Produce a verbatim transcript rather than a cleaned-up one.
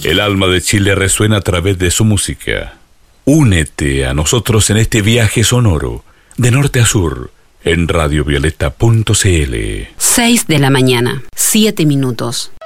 El alma de Chile resuena a través de su música. Únete a nosotros en este viaje sonoro, de norte a sur, en radiovioleta punto c l. seis de la mañana, siete minutos.